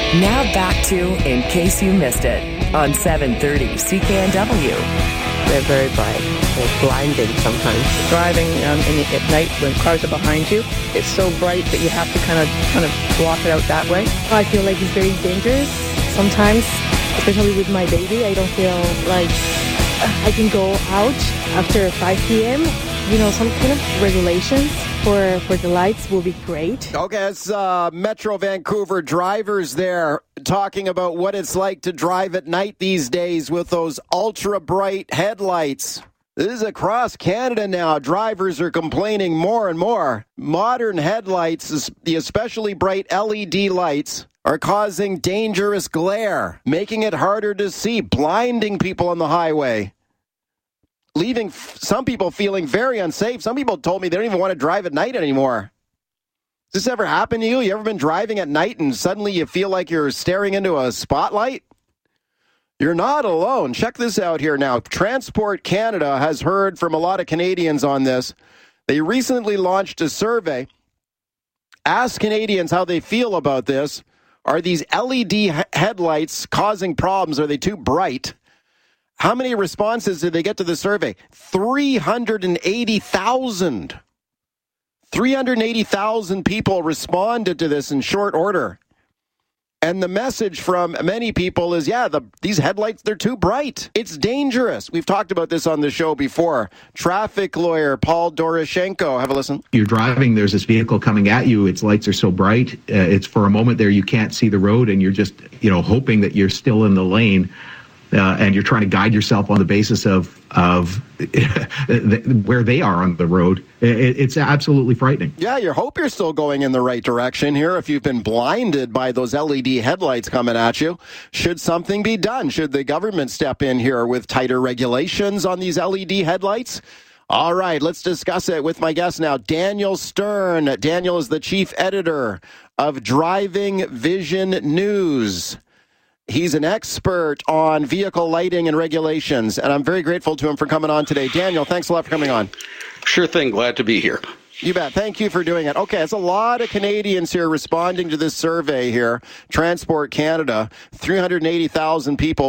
Now back to In Case You Missed It on 730 CKNW. They're very bright. They're blinding sometimes. Driving at night when cars are behind you, it's so bright that you have to kind of block it out that way. I feel like it's very dangerous sometimes, especially with my baby. I don't feel like I can go out after 5 p.m. Some kind of regulations for the lights will be great. Okay, it's Metro Vancouver drivers there talking about what it's like to drive at night these days with those ultra-bright headlights. This is across Canada now. Drivers are complaining more and more. Modern headlights, the especially bright LED lights, are causing dangerous glare, making it harder to see, blinding people on the highway, leaving some people feeling very unsafe. Some people told me they don't even want to drive at night anymore. Has this ever happened to you? You ever been driving at night and suddenly you feel like you're staring into a spotlight? You're not alone. Check this out here now. Transport Canada has heard from a lot of Canadians on this. They recently launched a survey. Ask Canadians how they feel about this. Are these LED headlights causing problems? Are they too bright? How many responses did they get to the survey? 380,000. 380,000 people responded to this in short order. And the message from many people is, these headlights, they're too bright. It's dangerous. We've talked about this on the show before. Traffic lawyer Paul Doroshenko. Have a listen. You're driving, there's this vehicle coming at you, its lights are so bright, it's for a moment there you can't see the road, and you're just, hoping that you're still in the lane. And you're trying to guide yourself on the basis of where they are on the road. It's absolutely frightening. Yeah, you hope you're still going in the right direction here if you've been blinded by those LED headlights coming at you. Should something be done? Should the government step in here with tighter regulations on these LED headlights? All right, let's discuss it with my guest now, Daniel Stern. Daniel is the chief editor of Driving Vision News. He's an expert on vehicle lighting and regulations, and I'm very grateful to him for coming on today. Daniel, thanks a lot for coming on. Sure thing. Glad to be here. You bet. Thank you for doing it. Okay, it's a lot of Canadians here responding to this survey here. Transport Canada, 380,000 people